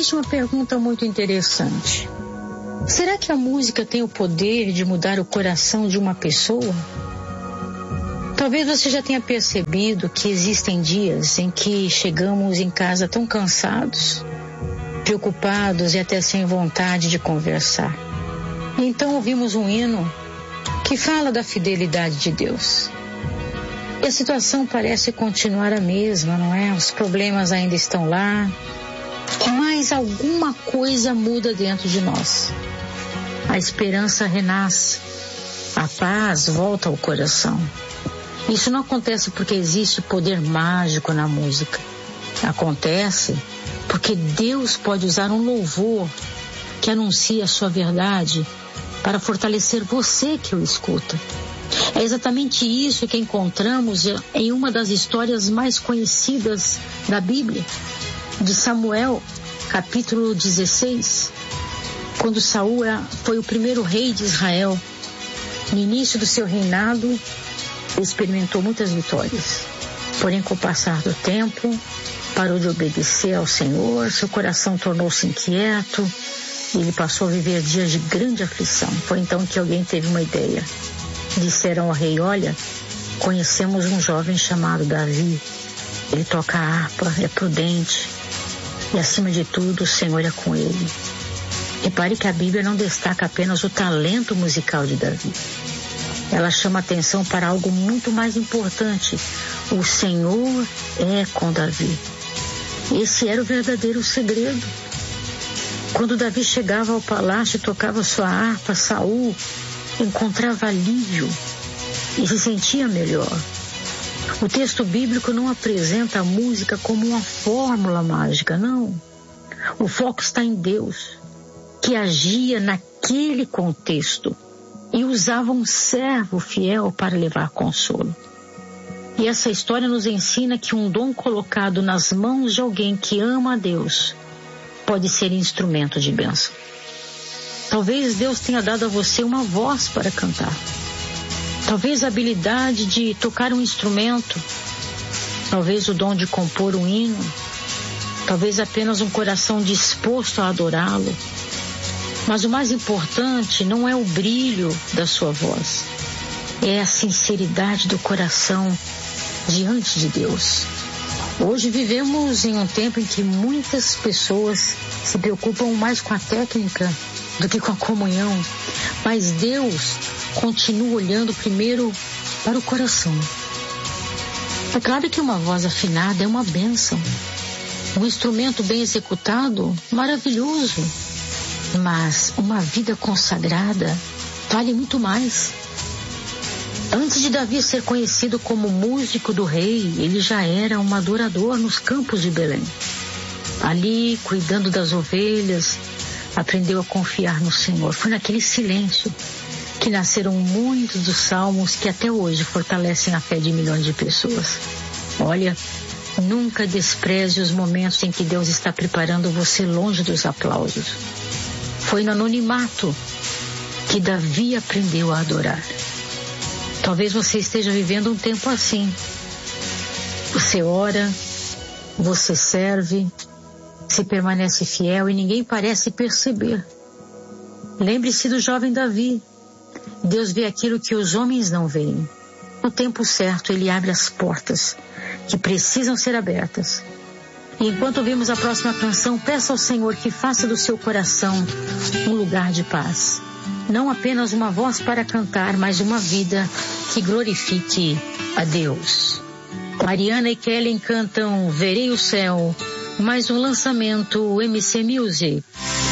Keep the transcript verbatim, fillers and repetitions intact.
surge uma pergunta muito interessante. Será que a música tem o poder de mudar o coração de uma pessoa? Talvez você já tenha percebido que existem dias em que chegamos em casa tão cansados, preocupados e até sem vontade de conversar. Então ouvimos um hino que fala da fidelidade de Deus. E a situação parece continuar a mesma, não é? Os problemas ainda estão lá, mas alguma coisa muda dentro de nós. A esperança renasce, a paz volta ao coração. Isso não acontece porque existe poder mágico na música. Acontece porque Deus pode usar um louvor que anuncia a sua verdade para fortalecer você que o escuta. É exatamente isso que encontramos em uma das histórias mais conhecidas da Bíblia, de Samuel, capítulo dezesseis, quando Saul foi o primeiro rei de Israel. No início do seu reinado, ele experimentou muitas vitórias. Porém, com o passar do tempo, parou de obedecer ao Senhor, seu coração tornou-se inquieto e ele passou a viver dias de grande aflição. Foi então que alguém teve uma ideia. Disseram ao rei: olha, conhecemos um jovem chamado Davi. Ele toca a harpa, é prudente e, acima de tudo, o Senhor é com ele. Repare que a Bíblia não destaca apenas o talento musical de Davi. Ela chama atenção para algo muito mais importante. O Senhor é com Davi. Esse era o verdadeiro segredo. Quando Davi chegava ao palácio e tocava sua harpa, Saul encontrava alívio e se sentia melhor. O texto bíblico não apresenta a música como uma fórmula mágica, não. O foco está em Deus, que agia naquele contexto e usava um servo fiel para levar consolo. E essa história nos ensina que um dom colocado nas mãos de alguém que ama a Deus pode ser instrumento de bênção. Talvez Deus tenha dado a você uma voz para cantar. Talvez a habilidade de tocar um instrumento. Talvez o dom de compor um hino. Talvez apenas um coração disposto a adorá-lo. Mas o mais importante não é o brilho da sua voz. É a sinceridade do coração diante de Deus. Hoje vivemos em um tempo em que muitas pessoas se preocupam mais com a técnica do que com a comunhão. Mas Deus continua olhando primeiro para o coração. É claro que uma voz afinada é uma bênção. Um instrumento bem executado, maravilhoso. Mas uma vida consagrada vale muito mais. Antes de Davi ser conhecido como músico do rei, ele já era um adorador nos campos de Belém. Ali, cuidando das ovelhas, aprendeu a confiar no Senhor. Foi naquele silêncio que nasceram muitos dos salmos que até hoje fortalecem a fé de milhões de pessoas. Olha, nunca despreze os momentos em que Deus está preparando você longe dos aplausos. Foi no anonimato que Davi aprendeu a adorar. Talvez você esteja vivendo um tempo assim. Você ora, você serve, se permanece fiel e ninguém parece perceber. Lembre-se do jovem Davi. Deus vê aquilo que os homens não veem. No tempo certo, Ele abre as portas que precisam ser abertas. E enquanto ouvimos a próxima canção, peça ao Senhor que faça do seu coração um lugar de paz. Não apenas uma voz para cantar, mas uma vida que glorifique a Deus. Mariana e Kellen cantam Verei o Céu, mais um lançamento M C Music.